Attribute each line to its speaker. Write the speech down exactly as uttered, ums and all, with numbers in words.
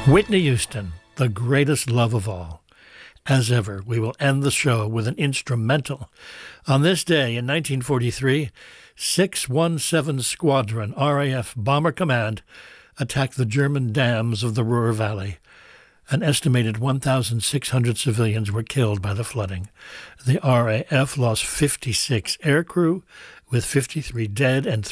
Speaker 1: Whitney Houston, the greatest love of all. As ever, we will end the show with an instrumental. On this day in nineteen forty-three, six one seven Squadron, R A F Bomber Command, attacked the German dams of the Ruhr Valley. An estimated one thousand six hundred civilians were killed by the flooding. The R A F lost fifty-six aircrew, with fifty-three dead and